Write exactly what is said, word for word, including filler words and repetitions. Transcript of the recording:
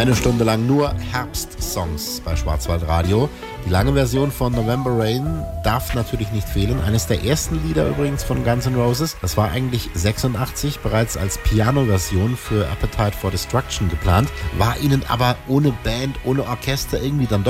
Eine Stunde lang nur Herbstsongs bei Schwarzwaldradio. Die lange Version von November Rain darf natürlich nicht fehlen. Eines der ersten Lieder übrigens von Guns N' Roses. Das war eigentlich sechsundachtzig bereits als Piano-Version für Appetite for Destruction geplant, war ihnen aber ohne Band, ohne Orchester irgendwie dann